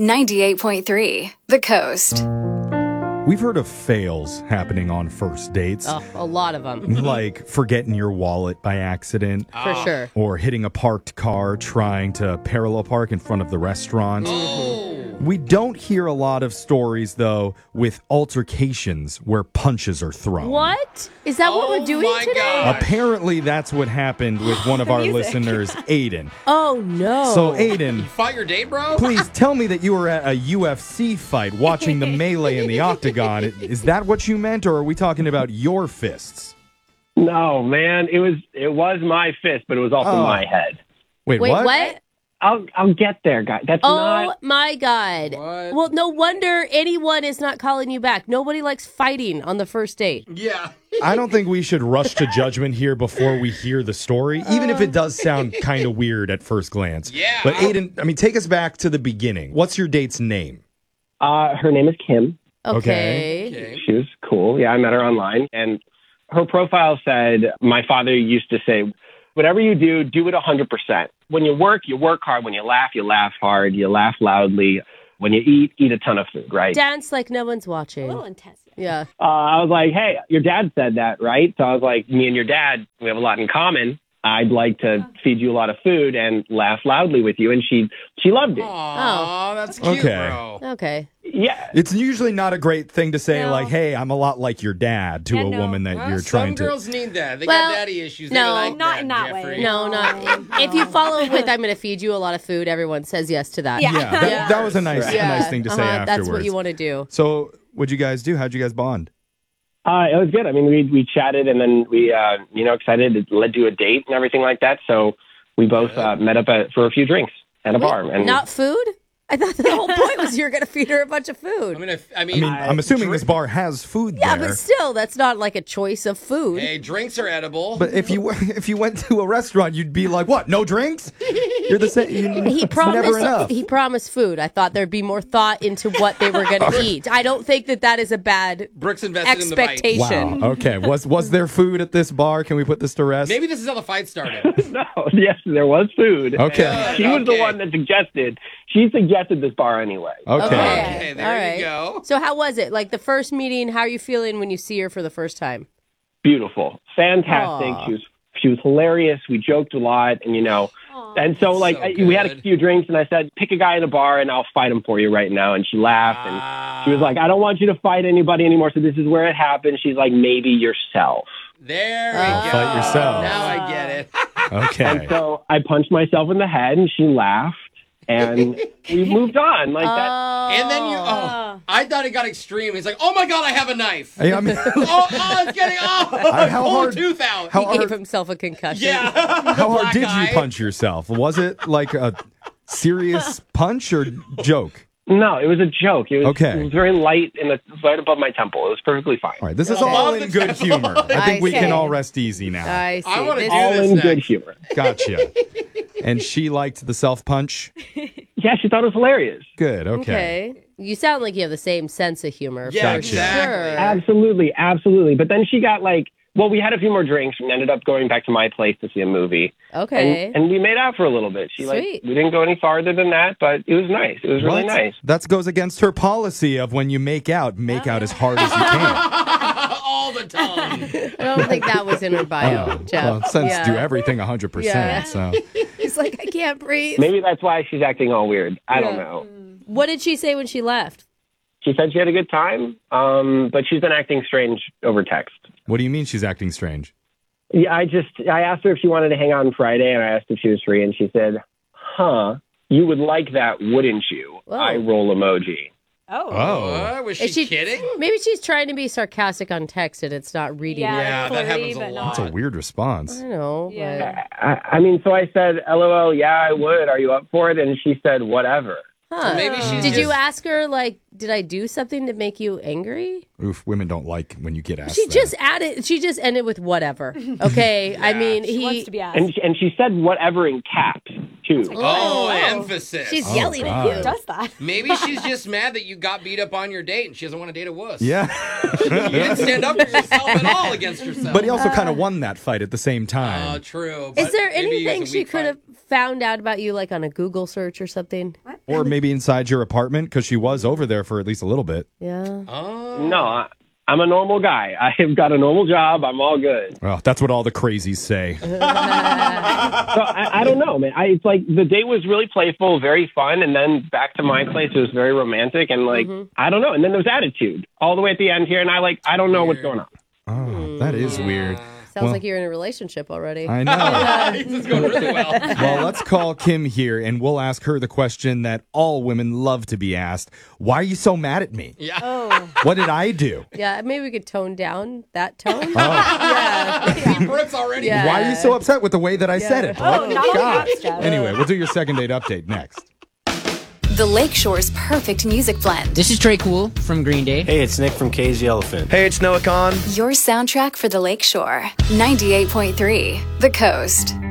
98.3 The Coast. We've heard of fails happening on first dates. Oh, a lot of them. Like forgetting your wallet by accident. For sure. Or hitting a parked car trying to parallel park in front of the restaurant. We don't hear a lot of stories, though, with altercations where punches are thrown. What? Is that what we're doing today? God. Apparently, that's what happened with one of our listeners, Aiden. Oh, no. So, Aiden, Fought your date, bro? please tell me that you were at a UFC fight watching the melee in the octagon. Is that what you meant, or are we talking about your fists? No, man, it was my fist, but it was also my head. Wait, Wait, what? what? I'll get there, guys. That's Oh, not. my God. What? Well, no wonder anyone is not calling you back. Nobody likes fighting on the first date. Yeah. I don't think we should rush to judgment here before we hear the story, even if it does sound kind of weird at first glance. Yeah. But Aiden, take us back to the beginning. What's your date's name? Her name is Kim. Okay. She was cool. Yeah, I met her online, and her profile said, "My father used to say, whatever you do it 100%. When you work hard. When you laugh hard. You laugh loudly. When you eat a ton of food, right?" Dance like no one's watching. A little intense. Yeah. I was like, "Hey, your dad said that, right?" So I was like, "Me and your dad, we have a lot in common. I'd like to feed you a lot of food and laugh loudly with you." And she loved it. Aw, that's cute, Okay. bro. Okay. Yeah. It's usually not a great thing to say, No. like, hey, I'm a lot like your dad to Yeah, a no. woman that Well, you're some trying to... girls need that. They Well, got daddy issues. no. They like Not in that Jeffrey. way. No, not. If you follow with, I'm going to feed you a lot of food, everyone says yes to that. Yeah. Yeah, that was a nice thing to say afterwards. That's what you want to do. So what'd you guys do? How'd you guys bond? It was good. I mean, we chatted, and then we, excited. It led to a date and everything like that. So we both met up for a few drinks at a bar. And Not food? I thought the whole point was you were going to feed her a bunch of food. I mean, I'm assuming this bar has food Yeah, there. but still, that's not like a choice of food. hey, drinks are edible. But if you went to a restaurant, you'd be like, what? No drinks? You're the same. He It's never enough. promised. He promised food. I thought there'd be more thought into what they were going to eat. I don't think that is a bad Brooks invested in the fight. expectation. Wow. Okay. Was there food at this bar? Can we put this to rest? Maybe this is how the fight started. no, yes, there was food. Okay. She was the Okay. one that suggested. She suggested this bar anyway. Okay. Okay, there All you right. go. So how was it? Like the first meeting, how are you feeling when you see her for the first time? Beautiful, fantastic. Aw. She was hilarious. We joked a lot, and and so like So we had a good. few drinks, and I said, "Pick a guy in a bar, and I'll fight him for you right now." And she laughed, and she was like, "I don't want you to fight anybody anymore. So this is where it happened." She's like, "Maybe yourself." There we go. Fight yourself. Now I get it. Okay. And so I punched myself in the head, and she laughed, and we moved on like that. And then I thought it got extreme. He's like, oh my God, I have a knife. Hey, I mean, It's getting, how pull hard- a tooth out. how He gave hard, himself a concussion. Yeah. how hard Black did eye. you punch yourself? Was it like a serious punch or joke? No, it was a joke. It was, Okay. It was very light right above my temple. It was perfectly fine. All right. This is Above all the in good temple. humor. I think we I can see. all rest easy now. I see. I wanna This- do All this in next. good humor. Gotcha. And she liked the self punch? Yeah, she thought it was hilarious. Good. Okay. Okay. You sound like you have the same sense of humor. Yeah, for exactly. Sure. Absolutely. But then she got we had a few more drinks and ended up going back to my place to see a movie. Okay. And we made out for a little bit. Sweet. We didn't go any farther than that, but it was nice. It was really What? nice. That goes against her policy of when you make out as hard as you can. All the time. I don't think that was in her bio, Jeff. Well, since Yeah. do everything 100%. Yeah. So He's like, I can't breathe. Maybe that's why she's acting all weird. I don't know. What did she say when she left? She said she had a good time, but she's been acting strange over text. what do you mean she's acting strange? Yeah, I asked her if she wanted to hang out on Friday, and I asked if she was free, and she said, "Huh, you would like that, wouldn't you?" Whoa. Eye roll emoji. What? Was she, Is she kidding? Maybe she's trying to be sarcastic on text and it's not reading. Yeah, Yeah, that flirty, happens a but lot. That's a weird response. I don't know. Yeah. I mean, so I said, "LOL, yeah, I would. Are you up for it?" And she said, "Whatever." But, huh. Maybe she's Did you just- ask her, like, did I do something to make you angry? Oof, women don't like when you get asked She that. just ended with whatever. Okay. I mean, She he. wants to be asked. And she said whatever in caps too. Oh, Oh. emphasis. She's Oh, yelling God. at Who you. does that? Maybe she's just mad that you got beat up on your date and she doesn't want to date a wuss. Yeah. You didn't stand up for yourself at all against yourself. But he also kind of won that fight at the same time. True. Is but there maybe it was anything a she weak could fight. have found out about you, like on a Google search or something? What? Or maybe inside your apartment, because she was over there for at least a little bit. Yeah. Oh. No, I'm a normal guy. I've got a normal job. I'm all good. Well, that's what all the crazies say. So I don't know, man. It's like the date was really playful, very fun, and then back to my place, it was very romantic, and like I don't know. And then there was attitude all the way at the end here, and I don't know what's going on. Oh, that is weird. Sounds like you're in a relationship already. I know. This is going really well. Well, let's call Kim here, and we'll ask her the question that all women love to be asked. Why are you so mad at me? Yeah. Oh. What did I do? Yeah, maybe we could tone down that tone. See, Brooks already. Yeah. Why are you so upset with the way that I said it? Oh, What? not all God. that stuff. Anyway, we'll do your second date update next. The Lakeshore's perfect music blend. This is Trey Cool from Green Day. Hey, it's Nick from Crazy Elephant. Hey, it's Noah Khan. Your soundtrack for the Lakeshore. 98.3 The Coast.